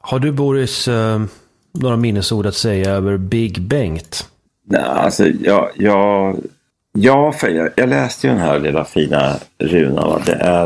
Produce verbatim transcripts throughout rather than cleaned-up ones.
Har du, Boris, eh, några minnesord att säga över Big Bengt? Nej, alltså jag, jag, jag, jag, jag läste ju den här lilla fina runan. Va? Det är,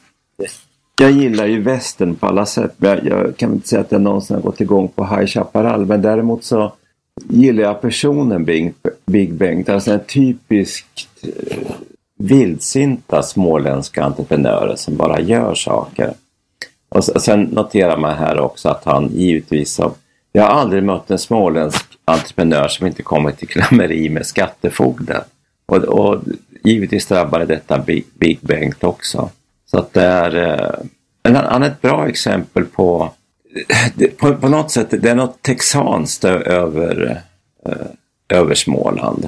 jag gillar ju västern på alla sätt. Jag, jag kan inte säga att jag någonsin har gått igång på High Chaparral. Men däremot så gillar jag personen Big, Big Bengt. Alltså en typiskt eh, vildsinta småländska entreprenörer som bara gör saker. Och sen noterar man här också att han givetvis har, jag har aldrig mött en småländsk entreprenör som inte kommit till klammeri med skattefogden. Och, och givetvis drabbade detta Big, Big Bengt också. Så att det är en, han är ett bra exempel på, på på något sätt, det är något texanskt över, över Småland.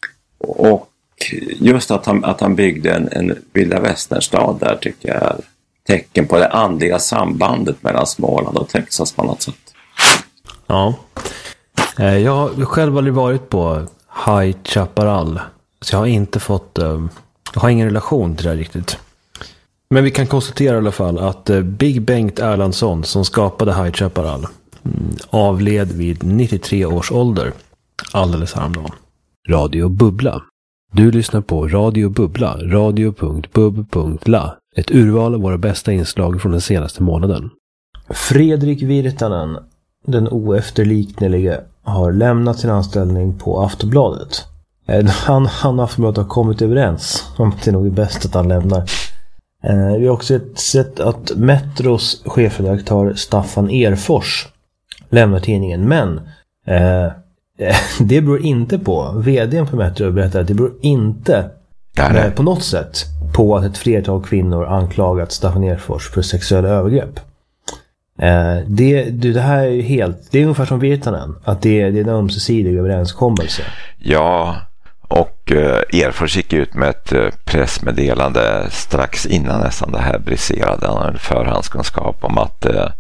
Och just att han, att han byggde en, en vilda västernstad där tycker jag är tecken på det andliga sambandet mellan Småland och Texas på något sätt. Ja. Jag har själv aldrig varit på High Chaparral. Så jag har inte fått... Jag har ingen relation till det riktigt. Men vi kan konstatera i alla fall att Big Bengt Erlandsson, som skapade High Chaparral, avled vid nittiotre års ålder alldeles häromdagen. Radio Bubbla. Du lyssnar på Radio Bubbla, radio punkt bub punkt la. Ett urval av våra bästa inslag från den senaste månaden. Fredrik Virtanen, den oefterliknelige, har lämnat sin anställning på Aftonbladet. Han, han och Aftonbladet har kommit överens om att det nog är bäst att han lämnar. Vi har också sett att Metros chefredaktör Staffan Erfors lämnar tidningen. Men eh, det beror inte på, vdn på Metro berättar att det beror inte eh, på något sätt på att ett flertal kvinnor anklagat Staffan Erfors för sexuella övergrepp. Eh, det, det här är helt, det är ungefär som Virtanen, att det, det är en ömsesidig överenskommelse. Ja, och eh, Erfors gick ut med ett eh, pressmeddelande strax innan nästan det här briserade. Han hade förhandskunskap om att eh,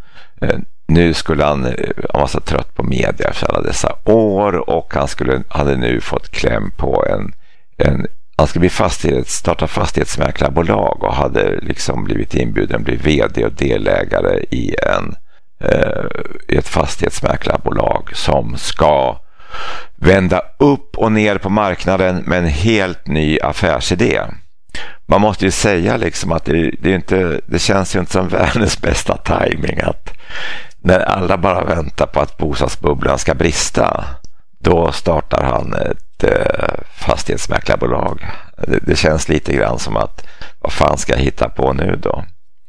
nu skulle han, han var så trött på media för alla dessa år, och han skulle, hade nu fått kläm på en, en han skulle bli fastighets, starta fastighetsmäklarbolag och hade liksom blivit inbjuden, bli vd och delägare i, en, eh, i ett fastighetsmäklarbolag som ska vända upp och ner på marknaden med en helt ny affärsidé. Man måste ju säga liksom att det, det, är inte, det känns ju inte som världens bästa timing att när alla bara väntar på att bostadsbubblan ska brista, då startar han ett eh, fastighetsmäklarbolag. Det, det känns lite grann som att vad fan ska jag hitta på nu då?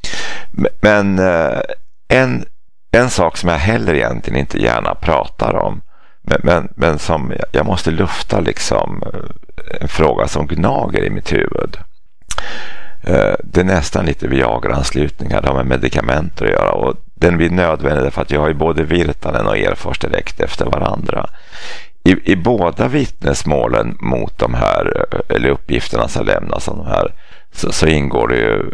Men eh, en, en sak som jag heller egentligen inte gärna pratar om, men, men, men som jag måste lufta liksom, en fråga som gnager i mitt huvud. Eh, det är nästan lite Viagra-anslutningar, det har med medikamenter att göra, och den blir nödvändig för att jag har ju både Virtanen och Erfors direkt efter varandra. I, i båda vittnesmålen mot de här, eller uppgifterna som lämnas av de här, så, så ingår det ju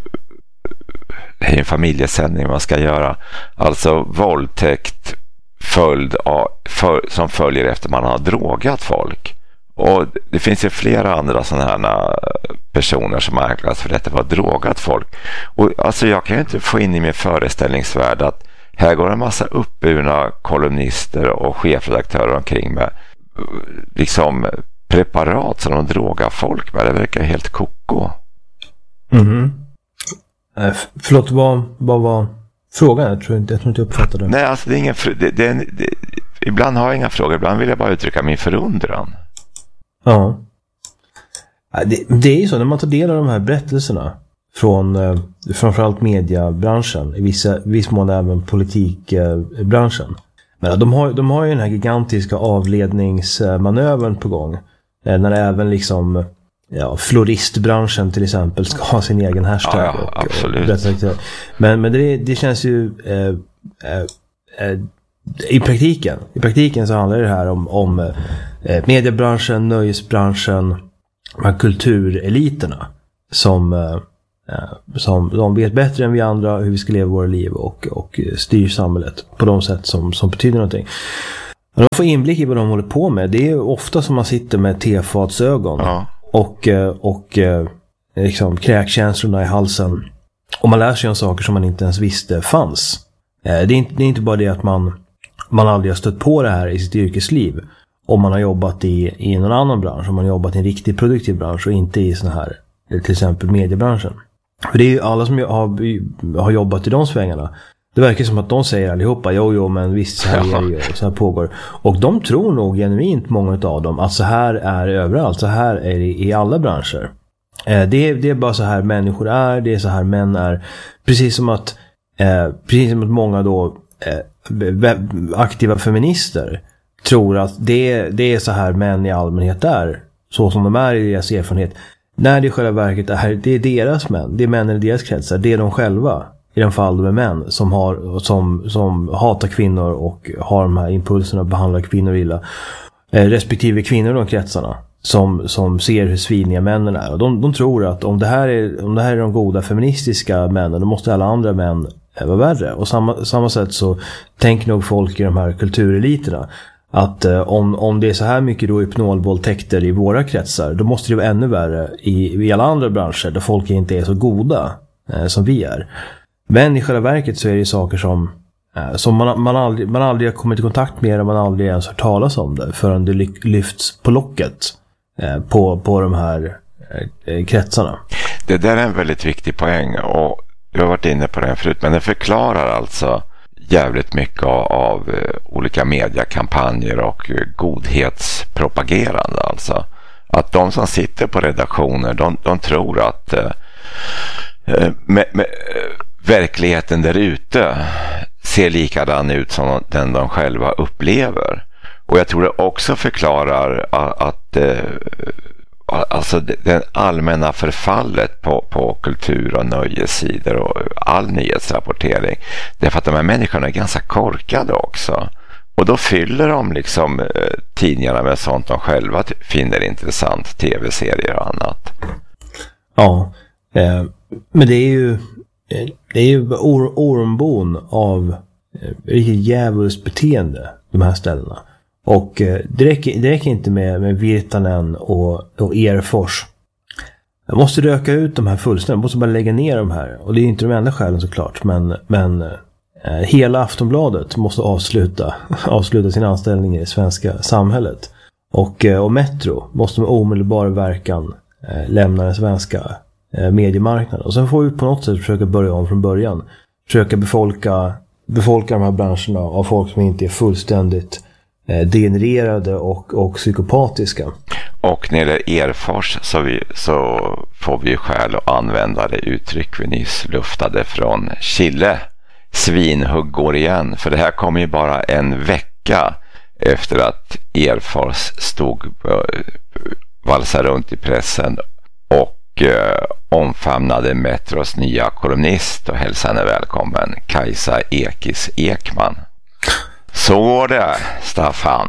i en familjesändning man ska göra. Alltså våldtäkt följd av, för, som följer efter man har drogat folk. Och det finns ju flera andra sådana här personer som anklagas för detta, för att ha drogat folk. Och alltså jag kan ju inte få in i min föreställningsvärld att här går en massa uppburna kolumnister och chefredaktörer omkring med liksom preparat som de drogar folk med. Det verkar helt koko. Mm. Äh, förlåt, vad, vad var frågan? Jag tror inte jag tror inte uppfattade det. Nej, alltså det är ingen det, det, det, ibland har jag inga frågor, ibland vill jag bara uttrycka min förundran. Ja. Det, det är ju så när man tar del av de här berättelserna från eh, framförallt mediebranschen, i vissa viss mån även politikbranschen. Eh, Men de har, de har ju den här gigantiska avledningsmanövern på gång. Eh, när även liksom ja, floristbranschen till exempel ska ha sin egen hashtag. Ja, ja, och, absolut. Och, men men det, det känns ju eh, eh, eh, i praktiken i praktiken så handlar det här om, om eh, mediebranschen, nöjesbranschen, de kultureliterna som, eh, som de vet bättre än vi andra hur vi ska leva våra liv och, och styr samhället på de sätt som, som betyder någonting. Och de får inblick i vad de håller på med. Det är ofta som man sitter med tefatsögon ja. och, och liksom kräkkänslorna i halsen, och man lär sig om saker som man inte ens visste fanns. Det är inte, det är inte bara det att man, man aldrig har stött på det här i sitt yrkesliv. Om man har jobbat i, i någon annan bransch. Om man har jobbat i en riktigt produktiv bransch och inte i sån här, till exempel mediebranschen. För det är ju alla som har, har jobbat i de svängarna. Det verkar som att de säger allihopa, jo jo men visst så här är det ju, så här pågår. Och de tror nog genuint, många av dem, att så här är överallt. Så här är det i alla branscher. Eh, det, är, det är bara så här människor är, det är så här män är. Precis som att, eh, precis som att många då eh, aktiva feminister tror att det, det är så här män i allmänhet är. Så som de är i deras erfarenhet. När det i själva verket är, det är deras män. Det är männen i deras kretsar. Det är de själva. I den fall de är män som, har, som, som hatar kvinnor och har de här impulserna att behandla kvinnor illa. Eh, respektive kvinnor i de kretsarna. Som, som ser hur sviniga männen är. Och de, de tror att om det, här är, om det här är de goda feministiska männen, då måste alla andra män vara värre. Och samma, samma sätt så tänker nog folk i de här kultureliterna. Att eh, om, om det är så här mycket då hypnolvåldtäkter i våra kretsar, då måste det vara ännu värre i, i alla andra branscher där folk inte är så goda eh, som vi är. Men i själva verket så är det saker som, eh, som man, man, aldrig, man aldrig har kommit i kontakt med och man aldrig ens hört talas om det förrän det lyfts på locket eh, på, på de här eh, kretsarna. Det där är en väldigt viktig poäng och jag har varit inne på det förut, men det förklarar alltså jävligt mycket av, av olika mediakampanjer och godhetspropagerande. Alltså att de som sitter på redaktioner, de, de tror att eh, med, med, verkligheten där ute ser likadan ut som den de själva upplever. Och jag tror det också förklarar att, att eh, alltså det allmänna förfallet på, på kultur- och nöjessidor och all nyhetsrapportering. Därför att de här människorna är ganska korkade också. Och då fyller de liksom eh, tidningarna med sånt de själva finner intressant, tv-serier och annat. Ja, eh, men det är ju det är ju or- ormbon av eh, riktigt djävulskt beteende, de här ställena. Och eh, det, räcker, det räcker inte med, med Virtanen och, och Erfors. Jag måste röka ut de här fullständigt. Jag måste bara lägga ner de här. Och det är inte de enda skälen såklart. Men, men eh, hela Aftonbladet måste avsluta, avsluta sin anställning i det svenska samhället. Och, eh, och Metro måste med omedelbar verkan eh, lämna den svenska eh, mediemarknaden. Och sen får vi på något sätt försöka börja om från början. Försöka befolka, befolka de här branscherna av folk som inte är fullständigt degenererade och, och psykopatiska. Och när det är Erfors så, vi, så får vi ju skäl att använda det uttryck vi nyss luftade från Chile. Svinhugg går igen. För det här kommer ju bara en vecka efter att Erfors stod valsade runt i pressen och eh, omfamnade Metros nya kolumnist och hälsade henne välkommen, Kajsa Ekis Ekman. Så går det, Staffan.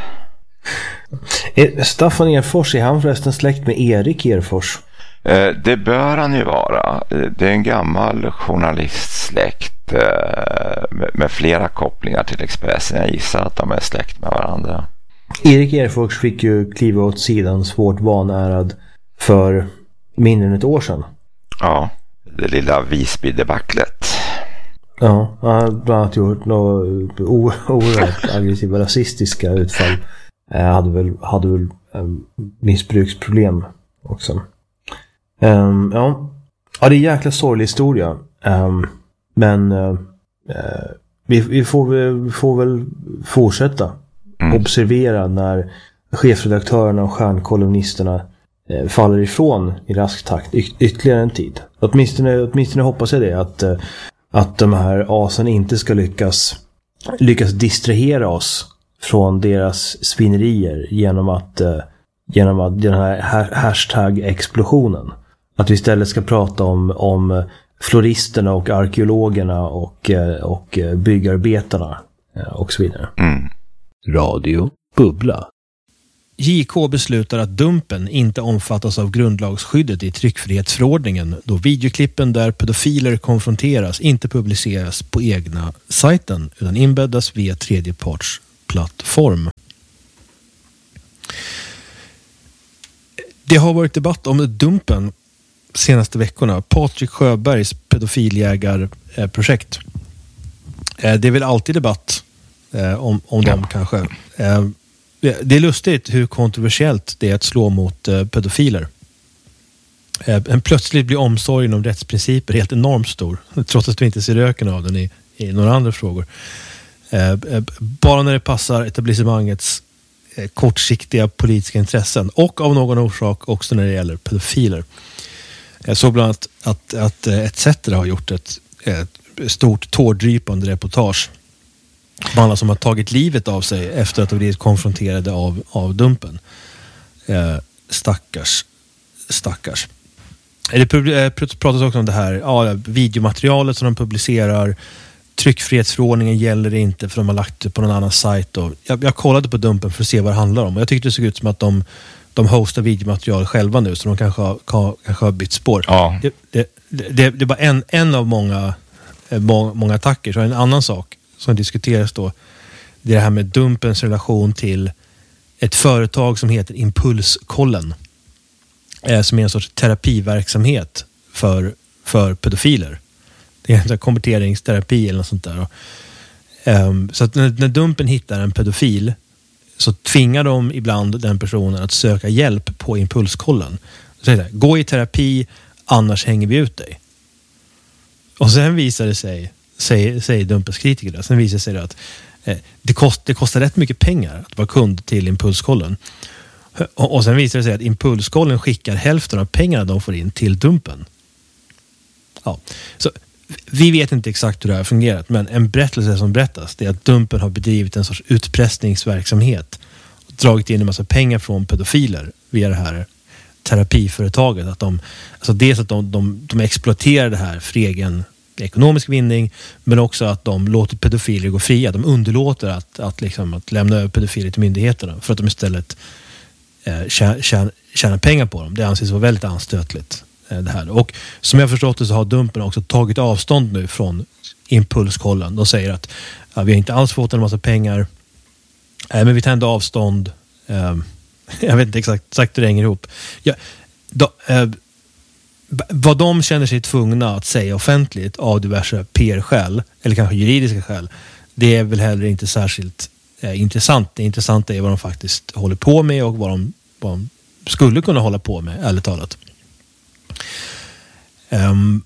Staffan Erfors, är han förresten släkt med Erik Erfors? Eh, det bör han ju vara. Det är en gammal journalistsläkt eh, med, med flera kopplingar till Expressen. Jag gissar att de är släkt med varandra. Erik Erfors fick ju kliva åt sidan svårt vanärad för mindre än ett år sedan. Ja, det lilla Visby-debaclet. Ja, han har bland annat gjort några oerhört aggressiva rasistiska utfall. Jag hade väl, hade väl um, missbruksproblem också. Um, ja. ja, det är en jäkla sorglig historia. Um, men uh, vi, vi, får, vi får väl fortsätta mm. observera när chefredaktörerna och stjärnkolumnisterna uh, faller ifrån i rask takt y- ytterligare en tid. Åtminstone, åtminstone hoppas jag det att uh, att de här asen inte ska lyckas lyckas distrahera oss från deras svinerier genom att uh, genom att den här hashtag-explosionen. Att vi istället ska prata om, om floristerna och arkeologerna och, och byggarbetarna och så vidare. Mm. Radio Bubbla. J K beslutar att Dumpen inte omfattas av grundlagsskyddet i tryckfrihetsförordningen då videoklippen där pedofiler konfronteras inte publiceras på egna sajten utan inbäddas via tredjepartsplattform. Det har varit debatt om Dumpen senaste veckorna. Patrik Sjöbergs pedofiljägarprojekt. Eh, det är väl alltid debatt eh, om, om ja. dem kanske. Eh, det är lustigt hur kontroversiellt det är att slå mot eh, pedofiler. Eh, en plötsligt blir omsorgen om rättsprinciper helt enormt stor. Trots att vi inte ser röken av den i, i några andra frågor. Eh, bara när det passar etablissemangets eh, kortsiktiga politiska intressen. Och av någon orsak också när det gäller pedofiler. Jag såg bland annat att, att E T C har gjort ett, ett stort tårdrypande reportage. Man som har tagit livet av sig efter att ha blivit konfronterade av, av Dumpen. Eh, stackars. Stackars. Det pratas också om det här ja, videomaterialet som de publicerar. Tryckfrihetsförordningen gäller inte för de har lagt det på någon annan sajt. Och jag, jag kollade på Dumpen för att se vad det handlar om. Och jag tyckte det såg ut som att de, de hostar videomaterial själva nu. Så de kanske har, kanske har bytt spår. Ja. Det, det, det, det är bara en, en av många, många, många attacker. Så en annan sak som diskuteras då. Det är det här med Dumpens relation till ett företag som heter Impulskollen. Eh, som är en sorts terapiverksamhet för, för pedofiler. Det är en konverteringsterapi eller något sånt där. Um, så att när, när Dumpen hittar en pedofil så tvingar de ibland den personen att söka hjälp på Impulskollen. Så säger det, gå i terapi, annars hänger vi ut dig. Och sen visar det sig, säger, säger Dumpens kritiker där, sen visar det sig att eh, det, kost, det kostar rätt mycket pengar att vara kund till Impulskollen. Och, och sen visar det sig att Impulskollen skickar hälften av pengarna de får in till Dumpen. Ja, så vi vet inte exakt hur det här har fungerat, men en berättelse som berättas det är att Dumpen har bedrivit en sorts utpressningsverksamhet och dragit in en massa pengar från pedofiler via det här terapiföretaget. Att de, alltså dels att de, de, de exploaterar det här för egen ekonomisk vinning, men också att de låter pedofiler gå fria. De underlåter att, att, liksom, att lämna över pedofiler till myndigheterna för att de istället eh, tjänar, tjänar pengar på dem. Det anses vara väldigt anstötligt. Det här. Och som jag förstått det så har Dumpen också tagit avstånd nu från Impulskollen. De säger att ja, vi har inte alls fått en massa pengar äh, men vi tar ändå avstånd. äh, jag vet inte exakt, exakt hur det hänger ihop. Ja, då, äh, vad de känner sig tvungna att säga offentligt av diverse P R-skäl eller kanske juridiska skäl, det är väl heller inte särskilt äh, intressant. Det intressanta är vad de faktiskt håller på med och vad de, vad de skulle kunna hålla på med, ärligt talat. Um,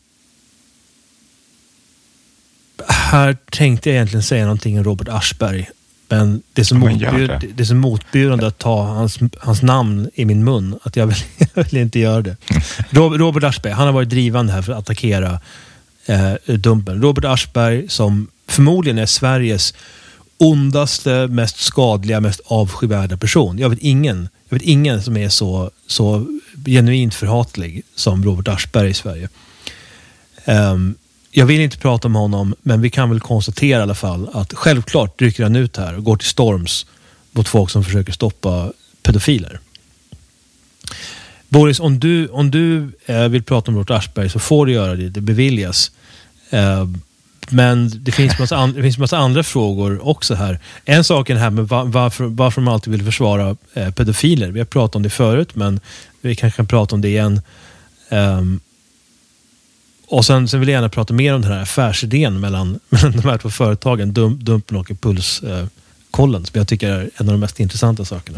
här tänkte jag egentligen säga någonting om Robert Aschberg, men det är så, motbjud, det. Det är så motbjudande att ta hans, hans namn i min mun att jag vill, jag vill inte göra det. Robert Aschberg, han har varit drivande här för att attackera eh, Dumpen. Robert Aschberg som förmodligen är Sveriges ondaste, mest skadliga, mest avskyvärda person. Jag vet ingen, jag vet ingen som är så, så genuint förhatlig som Robert Aschberg i Sverige. Um, jag vill inte prata om honom, men vi kan väl konstatera i alla fall att självklart rycker han ut här och går till storms mot folk som försöker stoppa pedofiler. Boris, om du, om du eh, vill prata om Robert Aschberg så får du göra det, det beviljas. Uh, men det finns massa and, det finns massa andra frågor också här. En sak är det här med var, varför, varför de alltid vill försvara eh, pedofiler. Vi har pratat om det förut, men vi kanske kan prata om det igen. Um, och sen, sen vill jag gärna prata mer om den här affärsidén mellan, mellan de här två företagen, Dum, Dumpen och Impulskollen, uh, som jag tycker är en av de mest intressanta sakerna.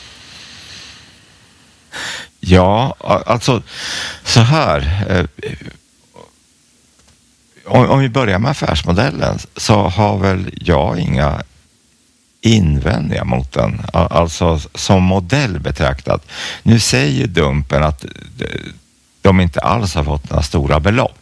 Ja, alltså så här. Eh, om, om vi börjar med affärsmodellen så har väl jag inga invändningar mot den, alltså som modell betraktat. Nu säger Dumpen att de inte alls har fått några stora belopp.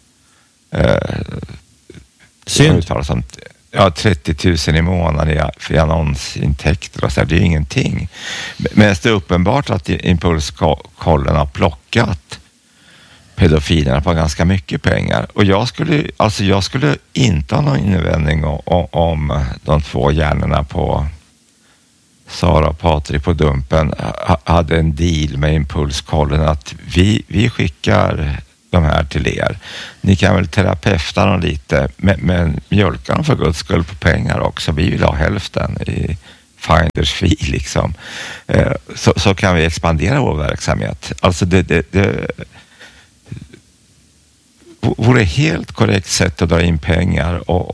Synd. Som, ja, trettio tusen i månaden för annonsintäkter och så, det är ju ingenting. Men det är uppenbart att Impulskollen har plockat pedofilerna på ganska mycket pengar. Och jag skulle, alltså jag skulle inte ha någon invändning om, om de två hjärnorna på Sara och Patrik på Dumpen hade en deal med Impulskollen att vi, vi skickar de här till er. Ni kan väl terapeuta dem lite, men, men mjölka dem för guds skull på pengar också. Vi vill ha hälften i finders fee liksom. Så, så kan vi expandera vår verksamhet. Alltså det, det, det vore helt korrekt sätt att dra in pengar och, och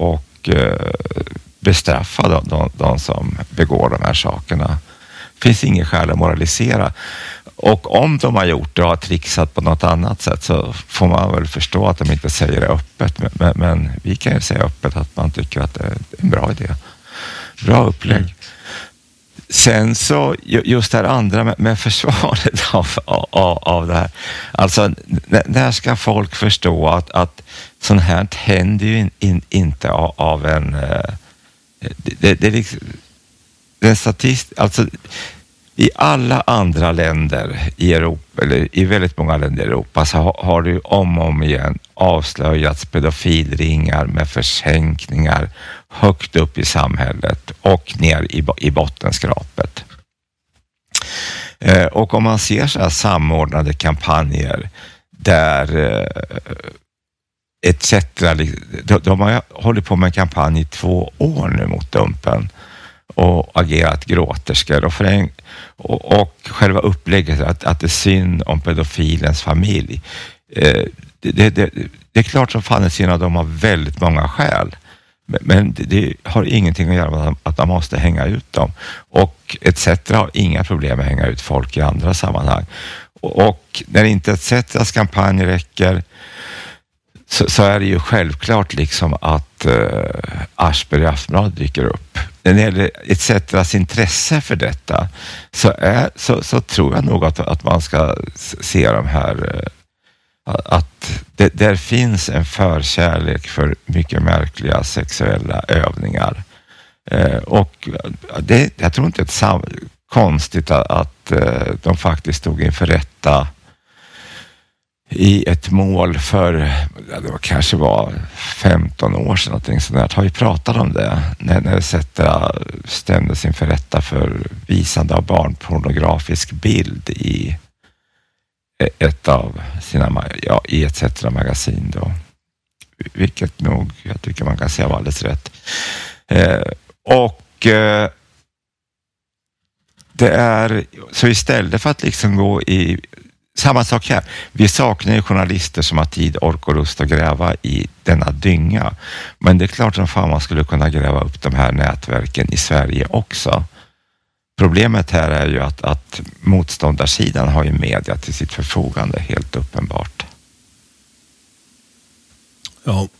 och eh, bestraffa de, de, de som begår de här sakerna. Det finns ingen skäl att moralisera. Och om de har gjort det och har trixat på något annat sätt så får man väl förstå att de inte säger det öppet. Men, men, men vi kan ju säga öppet att man tycker att det är en bra idé. Bra upplägg. Mm. Sen så just det här andra med, med försvaret av, av, av det här. Alltså när ska folk förstå att, att sånt här händer ju in, in, inte av, av en... Det, det, det är liksom... Den statist, alltså i alla andra länder i Europa, eller i väldigt många länder i Europa, så har, har du om och om igen avslöjats pedofilringar med försänkningar högt upp i samhället och ner i, i bottenskrapet. Eh, och om man ser så här samordnade kampanjer där eh, et cetera. De, de har hållit på med en kampanj i två år nu mot Dumpen och agerat gråterskor och, föräng, och, och själva upplägget att, att det är synd om pedofilens familj. Eh, det, det, det, det är klart som fan är synd att de har väldigt många skäl. Men, men det, det har ingenting att göra med att de måste hänga ut dem. Och et cetera har inga problem med att hänga ut folk i andra sammanhang. Och, och när inte et ceteras kampanj räcker så, så är det ju självklart liksom att uh, Aschberg och Aftonbladet dyker upp. När det gäller et ceteras intresse för detta så, är, så, så tror jag nog att, att man ska se de här uh, att det, där finns en förkärlek för mycket märkliga sexuella övningar. Uh, och det, jag tror inte det är sam- konstigt att, att uh, de faktiskt stod inför rätta i ett mål för, det var, kanske var femton år sedan någonting sånt där. Har vi pratat om det? När, när Cetera stämdes inför rätta för visande av barnpornografisk bild i ett av sina, ja, i ett Cetera magasin då. Vilket nog, jag tycker man kan säga var alldeles rätt. Eh, och eh, det är, så istället för att liksom gå i samma sak här. Vi saknar ju journalister som har tid, ork och lust att gräva i denna dynga. Men det är klart som fan man skulle kunna gräva upp de här nätverken i Sverige också. Problemet här är ju att, att motståndarsidan har ju media till sitt förfogande, helt uppenbart. Ja,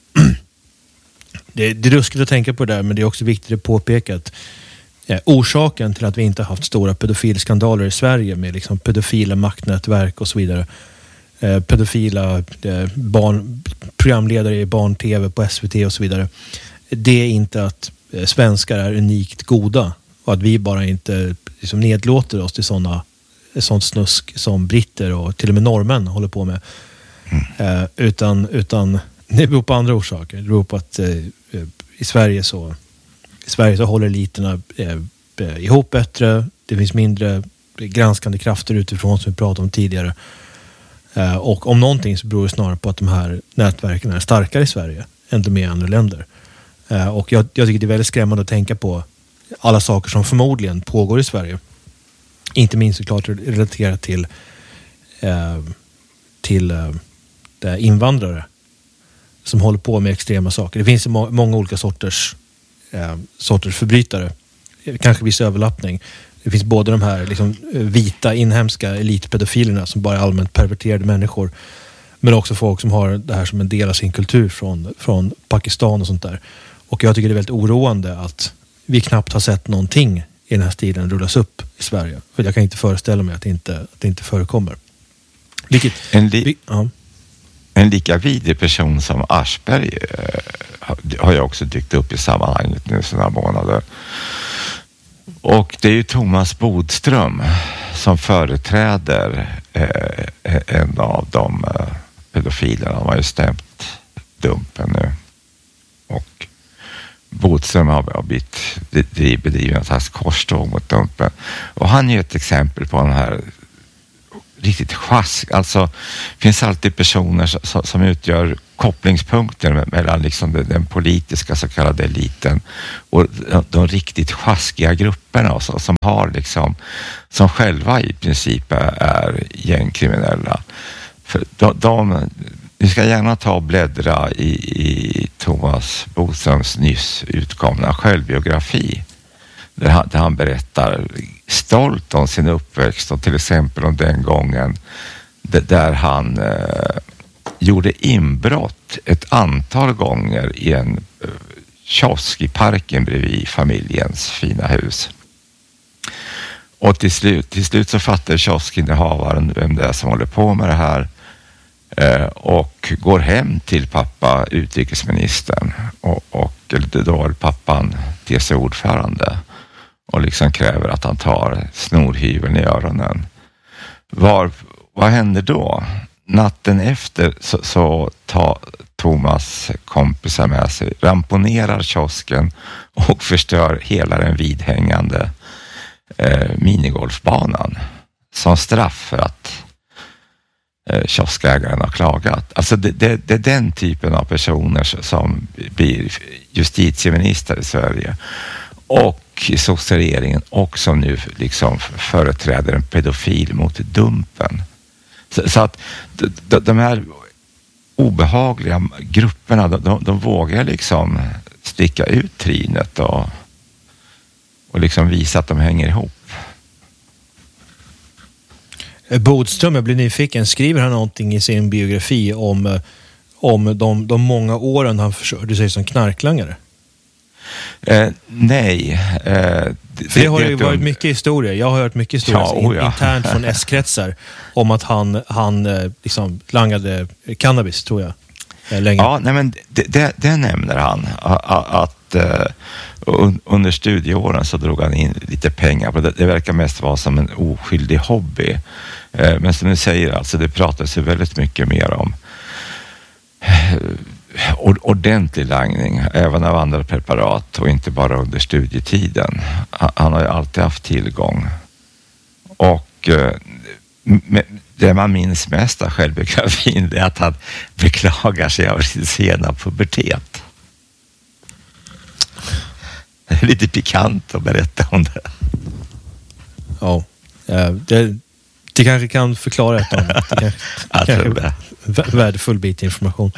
det, det är ruskigt att tänka på det där, men det är också viktigt att påpeka att Eh, orsaken till att vi inte har haft stora pedofilskandaler i Sverige med liksom pedofila maktnätverk och så vidare. Eh, pedofila eh, barn, programledare i barn-tv på S V T och så vidare. Det är inte att eh, svenskar är unikt goda och att vi bara inte liksom, nedlåter oss till sådana sånt snusk som britter och till och med norrmän håller på med. Eh, utan, utan det beror på andra orsaker. Det beror på att eh, i Sverige så I Sverige så håller eliterna eh, ihop bättre. Det finns mindre granskande krafter utifrån som vi pratade om tidigare. Eh, och om någonting så beror det snarare på att de här nätverken är starkare i Sverige än de är i andra länder. Eh, och jag, jag tycker det är väldigt skrämmande att tänka på alla saker som förmodligen pågår i Sverige. Inte minst såklart relaterat till, eh, till eh, invandrare som håller på med extrema saker. Det finns må- många olika sorters Eh, sorters förbrytare. Kanske viss överlappning. Det finns både de här liksom, vita inhemska elitpedofilerna som bara är allmänt perverterade människor, men också folk som har det här som en del av sin kultur från, från Pakistan och sånt där. Och jag tycker det är väldigt oroande att vi knappt har sett någonting i den här stilen rullas upp i Sverige. För jag kan inte föreställa mig att det inte, att det inte förekommer. Vilket, en, li- vi, ja. en lika vidrig person som Aschberg eh, har jag också dykt upp i sammanhanget nu sådana månader. Och det är ju Thomas Bodström som företräder eh, en av de eh, pedofilerna. Han har ju stämt Dumpen nu. Och Bodström har, har blivit bedriven en slags korståg mot Dumpen. Och han är ju ett exempel på den här riktigt sjask. Alltså det finns alltid personer som, som utgör kopplingspunkter mellan liksom den, den politiska så kallade eliten och de, de riktigt sjaskiga grupperna också, som har liksom, som själva i princip är, är gängkriminella. För de, de, ni ska gärna ta och bläddra i, i Thomas Bodströms nyss utkomna självbiografi. Där han, där han berättar stolt om sin uppväxt och till exempel om den gången där han eh, gjorde inbrott ett antal gånger i en eh, kiosk i parken bredvid familjens fina hus. Och till slut, till slut så fattar kioskinnehavaren vem det är som håller på med det här eh, och går hem till pappa utrikesministern och, och eller då är pappan T C-ordförande och liksom kräver att han tar snorhyveln i öronen. Var, vad händer då? Natten efter så, så tar Thomas kompisar med sig, ramponerar kiosken och förstör hela den vidhängande eh, minigolfbanan som straff för att eh, kioskägaren har klagat. Alltså det, det, det är den typen av personer som blir justitieminister i Sverige och i socialregeringen och som nu liksom företräder en pedofil mot Dumpen. Så, så att de, de här obehagliga grupperna, de, de vågar liksom sticka ut trinet och, och liksom visa att de hänger ihop. Bodström, jag blir nyfiken, skriver han någonting i sin biografi om, om de, de många åren han försörjde sig som knarklangare? Eh, nej. Eh, det, För det har det, ju det, varit mycket historier. Jag har hört mycket historier ja, in, oh ja. internt från S-kretsar om att han, han liksom langade cannabis, tror jag. Länge. Ja, nej men det, det, det nämner han. Att uh, under studieåren så drog han in lite pengar på det. Det verkar mest vara som en oskyldig hobby. Uh, men som du säger, alltså det pratas ju väldigt mycket mer om uh, ordentlig langning, även av andra preparat och inte bara under studietiden. Han har ju alltid haft tillgång. Och uh, det man minns mest av självbiografin är att han beklagar sig över sin sena pubertet. Det är lite pikant att berätta om det. Ja, det, det kanske kan förklara ett annat. Det kanske, Jag kanske tror det. Värdefull bit information.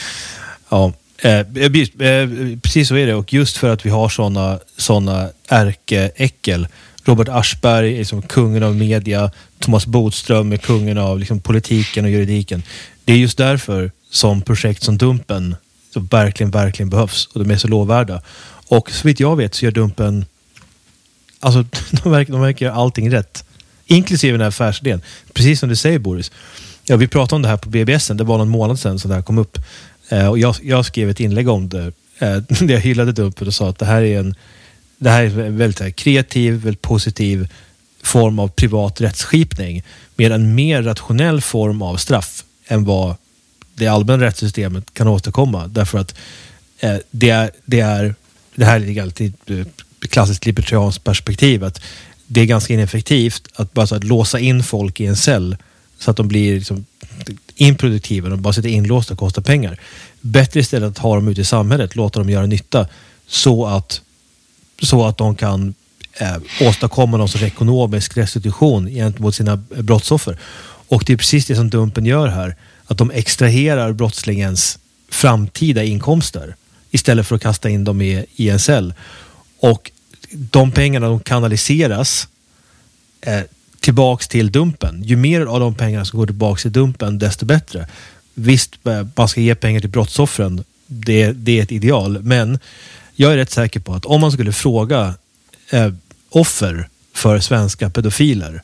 Ja, eh, precis så är det. Och just för att vi har sådana såna ärkeäckel. Robert Aschberg är som kungen av media. Thomas Bodström är kungen av liksom, politiken och juridiken. Det är just därför som projekt som Dumpen så verkligen, verkligen behövs. Och de är så lovvärda. Och så vitt jag vet så gör Dumpen, alltså de verkar, de verkar göra allting rätt. Inklusive den här affärsidén. Precis som du säger, Boris. Ja, vi pratade om det här på B B S. Det var någon månad sedan som det här kom upp. Eh, och jag, jag skrev ett inlägg om det. Eh, där jag hyllade Dumpen och sa att det här är en Det här är en väldigt här, kreativ, väldigt positiv form av privat rättsskipning med en mer rationell form av straff än vad det allmänna rättssystemet kan åstadkomma. Därför att eh, det, är, det, är, det här är alltid ett klassiskt libertarianskt perspektiv att det är ganska ineffektivt att bara så att låsa in folk i en cell så att de blir liksom, improduktiva och bara sitter inlåsta och kostar pengar. Bättre istället att ha dem ute i samhället, låta dem göra nytta så att så att de kan eh, åstadkomma någon sorts ekonomisk restitution gentemot sina brottsoffer. Och det är precis det som Dumpen gör här. Att de extraherar brottslingens framtida inkomster istället för att kasta in dem i, i en cell. Och de pengarna de kanaliseras eh, tillbaks till Dumpen. Ju mer av de pengarna som går tillbaks till Dumpen, desto bättre. Visst, man ska ge pengar till brottsoffren. Det, det är ett ideal. Men jag är rätt säker på att om man skulle fråga eh, offer för svenska pedofiler,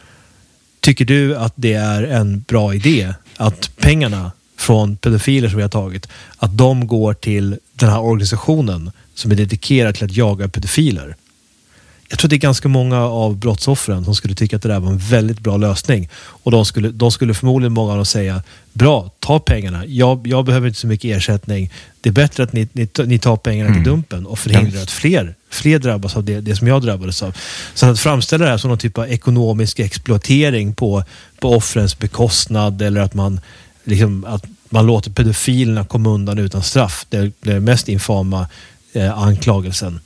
tycker du att det är en bra idé att pengarna från pedofiler som vi har tagit, att de går till den här organisationen som är dedikerad till att jaga pedofiler? Jag tror det är ganska många av brottsoffren som skulle tycka att det där var en väldigt bra lösning. Och de skulle, de skulle förmodligen många av dem säga, bra, ta pengarna. Jag, jag behöver inte så mycket ersättning. Det är bättre att ni, ni, ni tar pengarna mm. till Dumpen och förhindrar ja. att fler, fler drabbas av det, det som jag drabbades av. Så att framställa det här som någon typ av ekonomisk exploatering på, på offrens bekostnad eller att man, liksom, att man låter pedofilerna komma undan utan straff. Det är den mest infama eh, anklagelsen.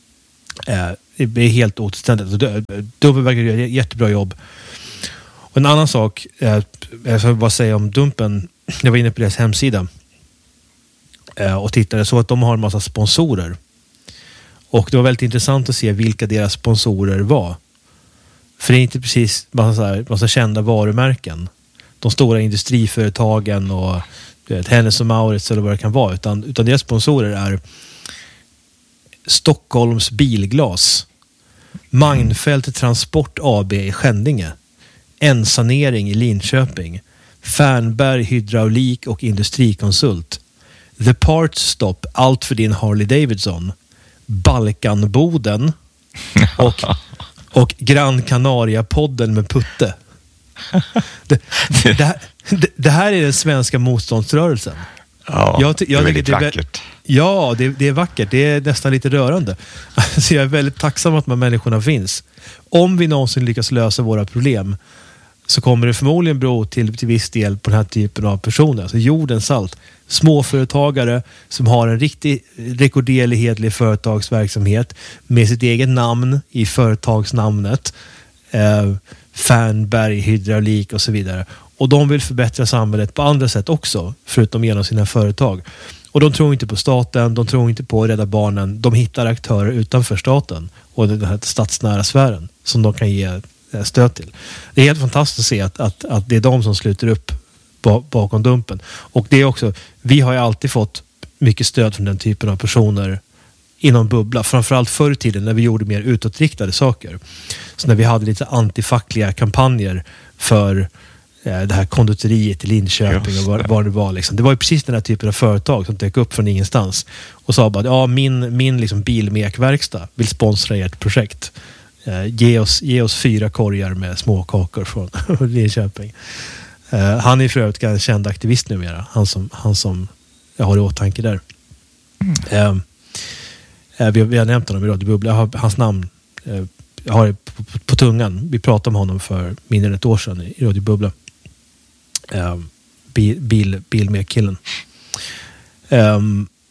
Eh, Det är helt otillständigt. Dumpen verkar göra ett jättebra jobb. Och en annan sak, jag ska bara säga om Dumpen, jag var inne på deras hemsida eh, och tittade så att de har en massa sponsorer. Och det var väldigt intressant att se vilka deras sponsorer var. För det är inte precis massa, så här, massa kända varumärken. De stora industriföretagen och du vet, Hennes och Mauritz eller vad det kan vara. Utan, utan deras sponsorer är Stockholms Bilglas, Magnfält Transport A B i Skändinge, En-sanering i Linköping, Fernberg Hydraulik och Industrikonsult, The Parts Stop, allt för din Harley Davidson, Balkanboden och, och Gran Canaria-podden med Putte. Det, det, här, det, det här är den svenska motståndsrörelsen. Ja, jag, jag det är väldigt det är, vackert. Ja, det, det är vackert. Det är nästan lite rörande. Alltså jag är väldigt tacksam att de här människorna finns. Om vi någonsin lyckas lösa våra problem så kommer det förmodligen bero till, till viss del på den här typen av personer. Alltså jordens salt. Småföretagare som har en riktig rekorderlig hedlig företagsverksamhet med sitt eget namn i företagsnamnet. Eh, Fernberg, hydraulik och så vidare. Och de vill förbättra samhället på andra sätt också, förutom genom sina företag. Och de tror inte på staten, de tror inte på Rädda Barnen. De hittar aktörer utanför staten och den här stadsnära sfären som de kan ge stöd till. Det är helt fantastiskt att se att, att, att det är de som sluter upp bakom Dumpen. Och det är också, vi har ju alltid fått mycket stöd från den typen av personer inom Bubbla. Framförallt förr i tiden när vi gjorde mer utåtriktade saker. Så när vi hade lite antifackliga kampanjer för eh, det här konditoriet i Linköping och vad, vad det var. Liksom. Det var ju precis den här typen av företag som dök upp från ingenstans och sa bara, ja min, min liksom bilmekverkstad vill sponsra ert projekt. Eh, ge, oss, ge oss fyra korgar med små kakor från Linköping. Eh, han är för övrigt en känd aktivist numera. Han som, han som jag har i åtanke där. Mm. Eh, Vi har, vi har nämnt honom i Radio Bubbla. Jag har hans namn eh, jag har det på, på, på tungan. Vi pratade om honom för mindre än ett år sedan i, i Radio Bubbla. Eh, bil, bil, bil med killen. Eh,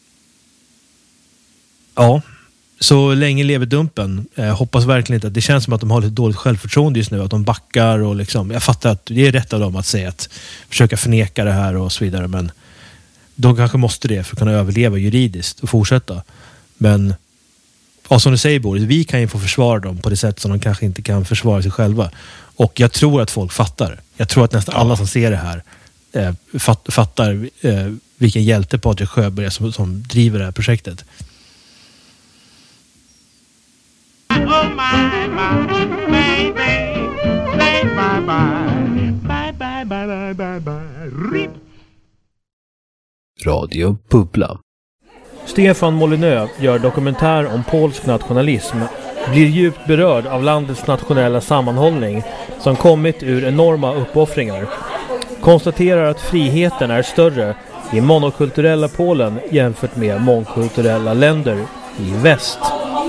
ja, så länge lever Dumpen. Eh, hoppas verkligen inte att det känns som att de har lite dåligt självförtroende just nu. Att de backar och liksom, jag fattar att det är rätt av dem att säga att försöka förneka det här och så vidare. Men de kanske måste det för att kunna överleva juridiskt och fortsätta. Men ja, som du säger Boris, vi kan ju få försvara dem på det sätt som de kanske inte kan försvara sig själva. Och jag tror att folk fattar. Jag tror att nästan alla som ser det här eh, fatt, fattar eh, vilken hjälte Patrik Sjöberg är som, som driver det här projektet. Oh my, my baby, say bye bye, bye bye bye bye bye, rip. Radio Bubbla. Stefan Molyneux gör dokumentär om polsk nationalism, blir djupt berörd av landets nationella sammanhållning som kommit ur enorma uppoffringar. Konstaterar att friheten är större i monokulturella Polen jämfört med mångkulturella länder i väst.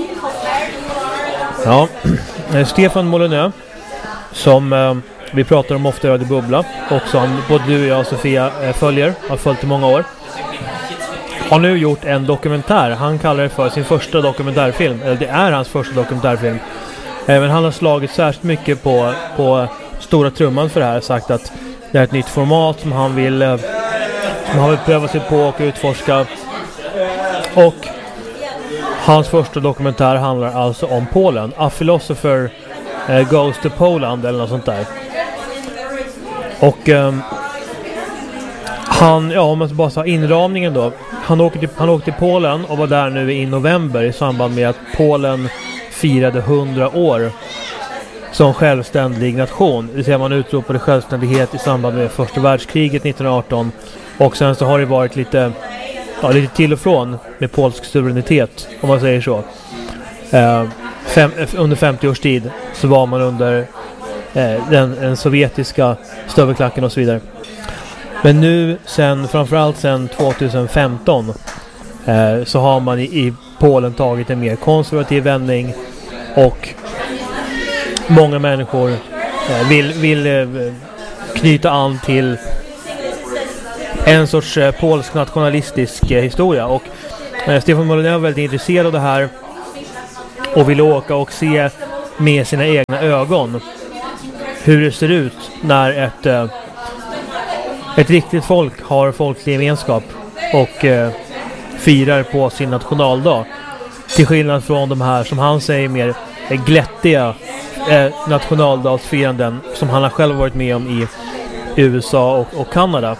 Ja, Stefan Molyneux som eh, vi pratar om ofta i Radio Bubbla och som både du och jag och Sofia eh, följer, har följt i många år, har nu gjort en dokumentär. Han kallar det för sin första dokumentärfilm. Eller det är hans första dokumentärfilm. Även han har slagit särskilt mycket på, på stora trumman för det här. Sagt att det är ett nytt format som han vill, som han vill pröva sig på och utforska. Och hans första dokumentär handlar alltså om Polen. A Philosopher uh, Goes to Poland eller något sånt där. Och um, han, ja om man bara sa inramningen då. Han åkte, till, han åkte till Polen och var där nu i november i samband med att Polen firade hundra år som självständig nation. Det vill säga man utropade självständighet i samband med första världskriget nittonhundraarton. Och sen så har det varit lite, ja, lite till och från med polsk suveränitet, om man säger så. Eh, fem, under femtio års tid så var man under eh, den, den sovjetiska stövelklacken och så vidare. Men nu, sen, framförallt sen tjugohundrafemton eh, så har man i, i Polen tagit en mer konservativ vändning och många människor eh, vill, vill eh, knyta an till en sorts eh, polsk nationalistisk eh, historia. Och eh, Stefan Molyneux var väldigt intresserad av det här och ville åka och se med sina egna ögon hur det ser ut när ett... Eh, ett riktigt folk har folklig gemenskap och eh, firar på sin nationaldag. Till skillnad från de här, som han säger, mer eh, glättiga eh, nationaldagsfiranden som han har själv varit med om i U S A och, och Kanada.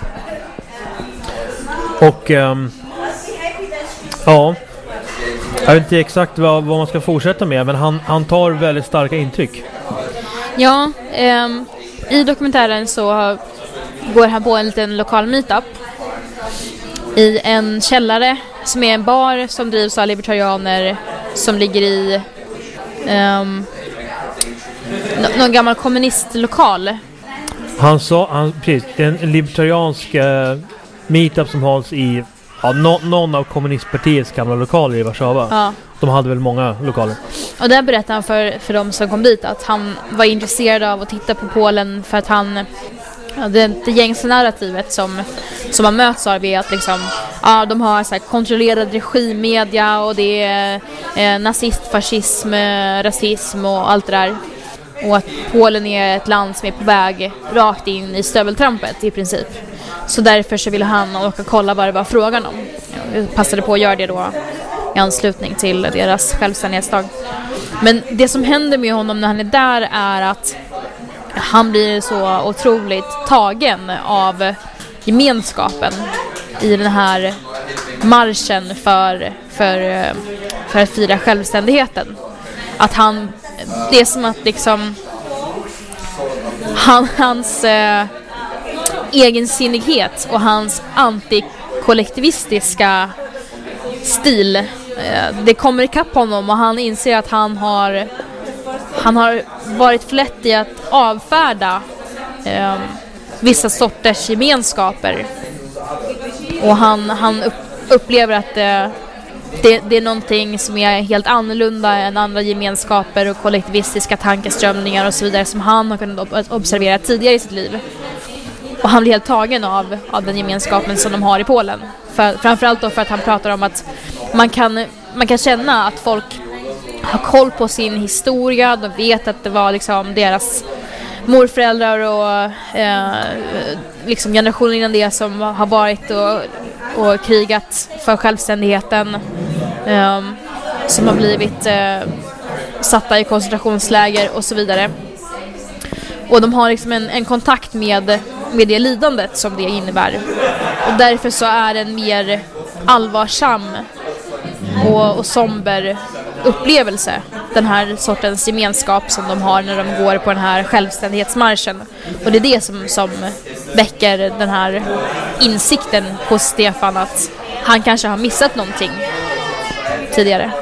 Och ehm, ja, jag vet inte exakt vad, vad man ska fortsätta med, men han, han tar väldigt starka intryck. Ja, ehm, i dokumentären så går han på en liten lokal meetup i en källare som är en bar som drivs av libertarianer som ligger i um, någon gammal kommunistlokal. Han sa, han, precis, det är en, en libertariansk uh, meetup som hålls i ja, no, någon av kommunistpartiets gamla lokaler i Warszawa. Ja. De hade väl många lokaler. Och där berättade han för, för de som kom dit att han var intresserad av att titta på Polen för att han, ja, det, det gängse narrativet som, som man möts av är att liksom, ja, de har så här kontrollerad regimmedia och det är eh, nazist, fascism, rasism och allt det där. Och att Polen är ett land som är på väg rakt in i stöveltrampet i princip. Så därför så ville han åka och kolla vad det var frågan om. Jag passade på att göra det då i anslutning till deras självständighetsdag. Men det som händer med honom när han är där är att han blir så otroligt tagen av gemenskapen i den här marschen för, för, för att fira självständigheten. Att han, det är som att liksom han, hans eh, egensinnighet och hans antikollektivistiska stil, eh, det kommer ikapp honom och han inser att han har han har varit för lätt i att avfärda eh, vissa sorters gemenskaper och han, han upp, upplever att eh, det, det är någonting som är helt annorlunda än andra gemenskaper och kollektivistiska tankeströmningar och så vidare som han har kunnat observera tidigare i sitt liv. Och han blir helt tagen av, av den gemenskapen som de har i Polen. För, framförallt då för att han pratar om att man kan, man kan känna att folk har koll på sin historia. De vet att det var liksom deras morföräldrar och eh, liksom generationer innan det som har varit och, och krigat för självständigheten. Eh, som har blivit eh, satta i koncentrationsläger och så vidare. Och de har liksom en, en kontakt med, med det lidandet som det innebär. Och därför så är det en mer allvarsam och, och somber upplevelse, den här sortens gemenskap som de har när de går på den här självständighetsmarschen. Och det är det som, som väcker den här insikten hos Stefan att han kanske har missat någonting tidigare.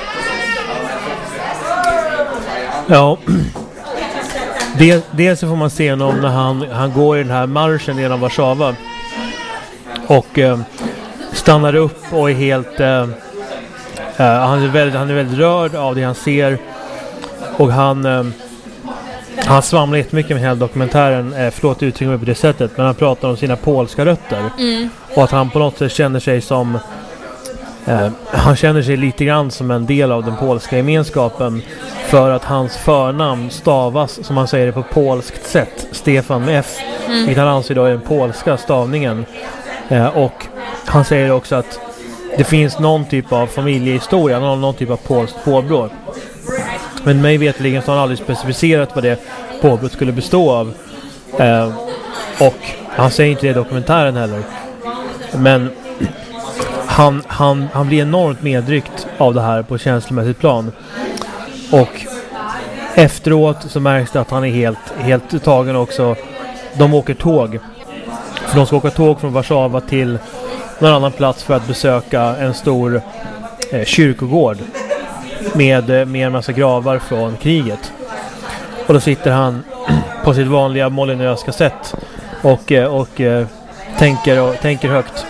Ja. Dels, dels så får man se honom när han, han går i den här marschen genom Warszawa och eh, stannar upp och är helt eh, Uh, han, är väldigt, han är väldigt rörd av det han ser och han uh, han svamlar jättemycket med hela dokumentären, uh, förlåt uttrycker mig på det sättet, men han pratar om sina polska rötter mm. och att han på något sätt känner sig som uh, han känner sig lite grann som en del av den polska gemenskapen för att hans förnamn stavas, som han säger det, på polskt sätt, Stefan med F, mm. vilket han anser då är den polska stavningen. uh, och han säger också att det finns någon typ av familjehistoria, någon, någon typ av polskt påbrå. Men mig vetligen så har han aldrig specificerat vad det påbrået skulle bestå av. Eh, och han säger inte det i dokumentären heller. Men han, han, han blir enormt medryckt av det här på känslomässigt plan. Och efteråt så märks det att han är helt, helt tagen också. De åker tåg. För de ska åka tåg från Warszawa till någon annan plats för att besöka en stor eh, kyrkogård med, med en massa gravar från kriget. Och då sitter han på sitt vanliga molinöska sätt och, eh, och eh, tänker, och tänker högt.